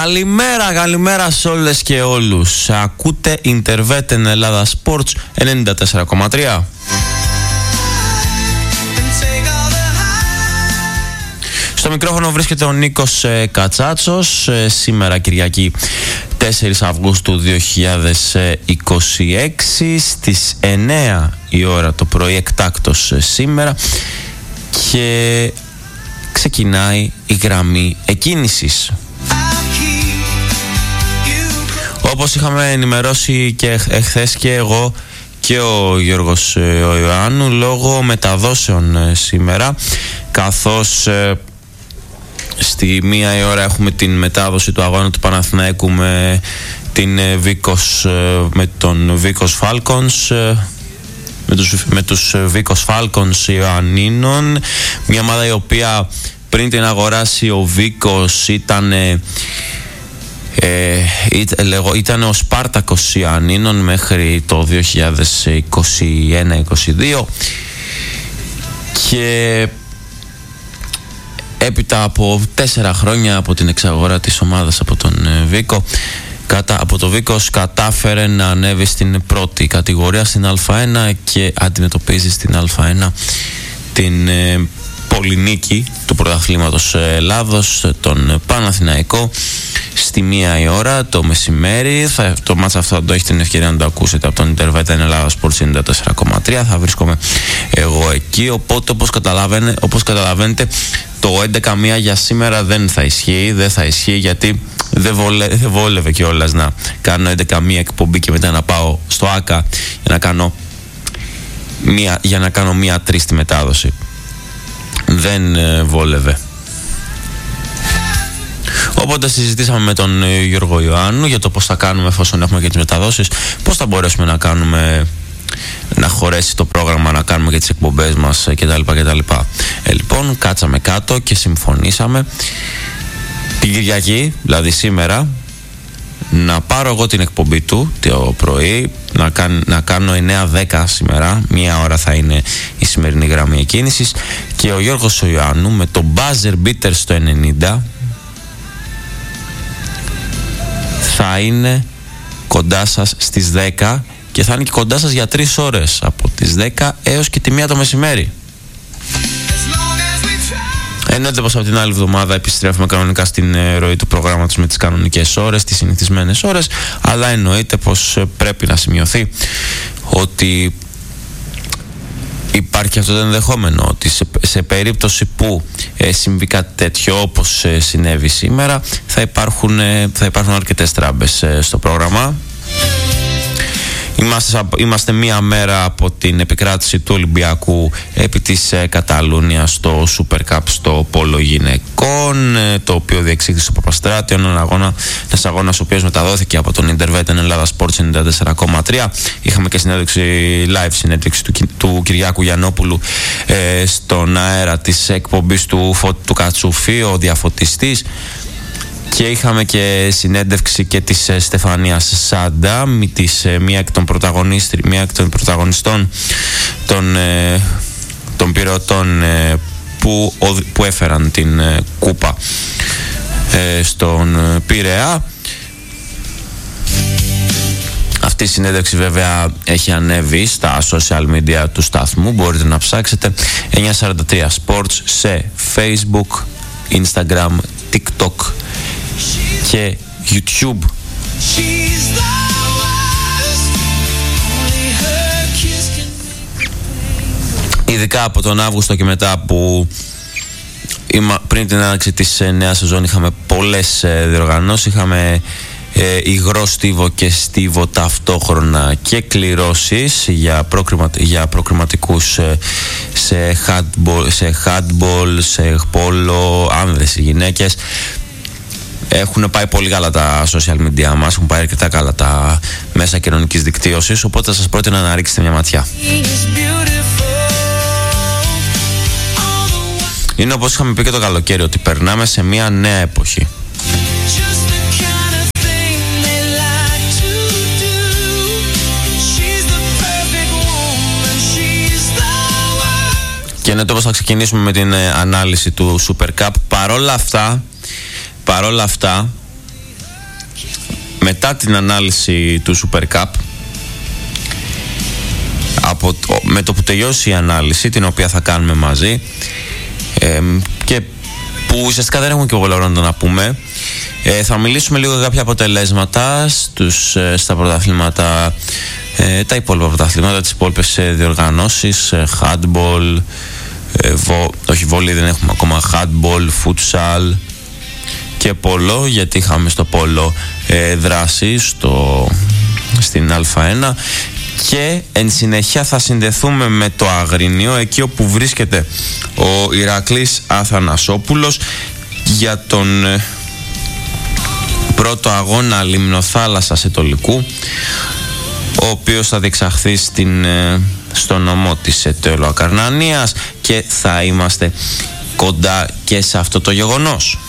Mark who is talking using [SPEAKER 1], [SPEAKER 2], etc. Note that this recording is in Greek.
[SPEAKER 1] Καλημέρα σε όλες και όλους. Ακούτε Interveten Ελλάδα Sports 94,3. Στο μικρόφωνο βρίσκεται ο Νίκος Κατσάτσος. Σήμερα Κυριακή 4 Αυγούστου 2026 στις 9 η ώρα το πρωί, εκτάκτος σήμερα, και ξεκινάει η γραμμή εκκίνησης. Όπως είχαμε ενημερώσει και εχθές και εγώ και ο Γιώργος ο Ιωάννου, λόγω μεταδόσεων σήμερα, καθώς στη 1 η ώρα έχουμε την μετάδοση του αγώνα του Παναθηναϊκού με τον Βίκος Falcons, με τους Βίκος Falcons Ιωαννίνων, μια ομάδα η οποία πριν την αγοράσει ο Βίκος ήταν ο Σπάρτακος Ιωαννίνων μέχρι το 2021-22, και έπειτα από 4 χρόνια από την εξαγορά της ομάδας από τον Βίκο, από το Βίκος κατάφερε να ανέβει στην πρώτη κατηγορία, στην Α1, και αντιμετωπίζει στην Α1 την πολυνίκη του πρωταθλήματος Ελλάδος, τον Παναθηναϊκό, στη 1 η ώρα το μεσημέρι. Το μάτς αυτό θα το έχετε την ευκαιρία να το ακούσετε από τον Interveten Ελλάδα Sports 94,3. Θα βρίσκομαι εγώ εκεί, οπότε όπως καταλαβαίνετε το 11 για σήμερα δεν θα ισχύει, γιατί δεν βόλευε κιόλας να κάνω 11 εκπομπή και μετά να πάω στο ΆΚΑ για να κάνω μία τρίστη μετάδοση. Δεν βόλευε. Οπότε συζητήσαμε με τον Γιώργο Ιωάννου για το πώς θα κάνουμε, εφόσον έχουμε και τις μεταδόσεις, πώς θα μπορέσουμε να χωρέσει το πρόγραμμα, να κάνουμε και τις εκπομπές μας κτλ. Λοιπόν, κάτσαμε κάτω και συμφωνήσαμε την Κυριακή, δηλαδή σήμερα, να πάρω εγώ την εκπομπή του το πρωί, να κάνω 9-10 σήμερα, 1 ώρα θα είναι η σημερινή γραμμή εκκίνησης, και ο Γιώργος Ιωάννου με το buzzer beater στο 90 θα είναι κοντά σας στις 10, και θα είναι και κοντά σας για 3 ώρες, από τις 10 έως και τη 1 το μεσημέρι. Εννοείται πως από την άλλη εβδομάδα επιστρέφουμε κανονικά στην ροή του προγράμματος με τις κανονικές ώρες, τις συνηθισμένες ώρες, αλλά εννοείται πως πρέπει να σημειωθεί ότι υπάρχει αυτό το ενδεχόμενο ότι σε περίπτωση που συμβεί κάτι τέτοιο όπως συνέβη σήμερα, θα υπάρχουν αρκετές τράμπες στο πρόγραμμα. Είμαστε 1 μέρα από την επικράτηση του Ολυμπιακού επί της Καταλούνιας στο Super Cup στο πόλο γυναικών, το οποίο διεξήχθη στο Παπαστράτιο, ένας αγώνας ο οποίος μεταδόθηκε από τον Interveten Ελλάδα Sports 94,3. Είχαμε και live συνέντευξη του Κυριάκου Γιαννόπουλου στον αέρα της εκπομπής του Κατσουφί, ο διαφωτιστής, και είχαμε και συνέντευξη και της Στεφανίας Σάντα, μία εκ των πρωταγωνιστών των πειρωτών που έφεραν την κούπα στον Πειραιά. Αυτή η συνέντευξη βέβαια έχει ανέβει στα social media του σταθμού, μπορείτε να ψάξετε 943 Sports σε Facebook, Instagram, TikTok και YouTube. Ειδικά από τον Αύγουστο και μετά, που πριν την έναρξη της νέας σεζόν είχαμε πολλές διοργανώσεις, είχαμε υγρό στίβο και στίβο ταυτόχρονα και κληρώσεις για προκριματικούς σε handball, σε πόλο, άνδρες ή γυναίκες. Έχουν πάει πολύ καλά τα social media μας, έχουν πάει αρκετά καλά τα μέσα κοινωνικής δικτύωσης, οπότε σας πρότεινα να ρίξετε μια ματιά. Είναι όπως είχαμε πει και το καλοκαίρι, ότι περνάμε σε μια νέα εποχή. Και είναι όπως θα ξεκινήσουμε με την ανάλυση του Super Cup. Παρόλα αυτά, μετά την ανάλυση του Super Cup, με το που τελειώσει η ανάλυση, την οποία θα κάνουμε μαζί, και που ουσιαστικά δεν έχουμε και πολλά πράγματα να πούμε, θα μιλήσουμε λίγο για κάποια αποτελέσματα στα πρωταθλήματα, τα υπόλοιπα πρωταθλήματα, τις υπόλοιπες διοργανώσεις, handball, όχι βόλεϊ δεν έχουμε ακόμα, handball, futsal και πόλο, γιατί είχαμε στο πόλο δράση στην Α1. Και εν συνεχεία θα συνδεθούμε με το Αγρίνιο, εκεί όπου βρίσκεται ο Ηρακλής Αθανασόπουλος, για τον πρώτο αγώνα Λιμνοθάλασσας Ετωλικού, ο οποίος θα διεξαχθεί στο νομό της Ετωλοακαρνανίας, και θα είμαστε κοντά και σε αυτό το γεγονός.